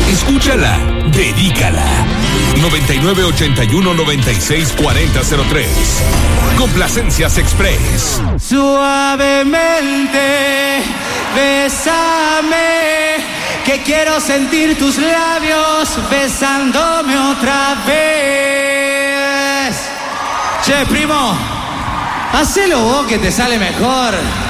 Escúchala, dedícala. 9981-964003. Complacencias Express. Suavemente, bésame, que quiero sentir tus labios besándome otra vez. Che, primo, hacelo vos que te sale mejor.